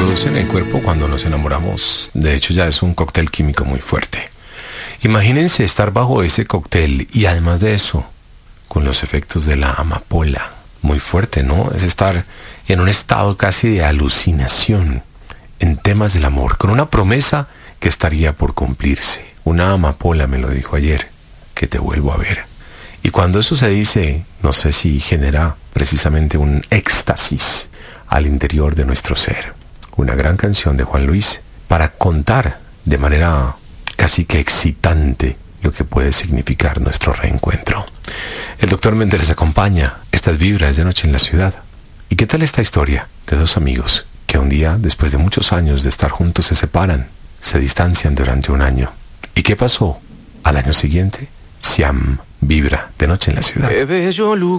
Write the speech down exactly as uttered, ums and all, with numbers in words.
produce en el cuerpo cuando nos enamoramos, de hecho ya es un cóctel químico muy fuerte. Imagínense estar bajo ese cóctel y además de eso, con los efectos de la amapola. Muy fuerte, ¿no? Es estar en un estado casi de alucinación en temas del amor, con una promesa que estaría por cumplirse. Una amapola me lo dijo ayer, que te vuelvo a ver. Y cuando eso se dice, no sé si genera precisamente un éxtasis al interior de nuestro ser. Una gran canción de Juan Luis para contar de manera casi que excitante lo que puede significar nuestro reencuentro. El doctor Méndez les acompaña. Estas vibras de Noche en la Ciudad. ¿Y qué tal esta historia de dos amigos que un día, después de muchos años de estar juntos, se separan, se distancian durante un año? ¿Y qué pasó al año siguiente? Siam vibra de Noche en la Ciudad. Qué bello lugar.